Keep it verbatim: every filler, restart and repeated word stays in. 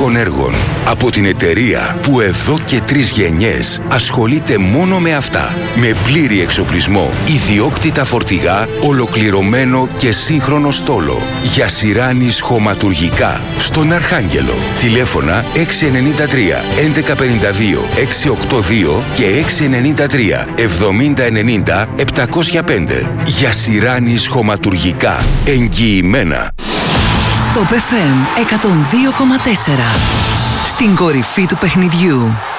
τεχνικών έργων. Από την εταιρεία που εδώ και τρεις γενιές ασχολείται μόνο με αυτά. Με πλήρη εξοπλισμό, ιδιόκτητα φορτηγά, ολοκληρωμένο και σύγχρονο στόλο. Για Σιράνης χωματουργικά. Στον Αρχάγγελο. Τηλέφωνα έξι εννιά τρία έντεκα πενήντα δύο εξακόσια ογδόντα δύο και έξι εννιά τρία εβδομήντα ενενήντα επτακόσια πέντε. Για Σιράνης χωματουργικά. Εγγυημένα. Το Top εφ εμ εκατόν δύο κόμμα τέσσερα. Στην κορυφή του παιχνιδιού.